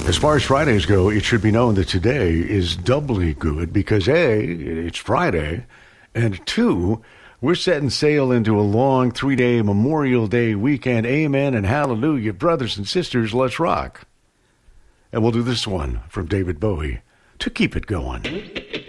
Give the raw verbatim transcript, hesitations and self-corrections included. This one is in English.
As far as Fridays go, it should be known that today is doubly good because A, it's Friday, and two, we're setting sail into a long three-day Memorial Day weekend. Amen and hallelujah. Brothers and sisters, let's rock. And we'll do this one from David Bowie to keep it going.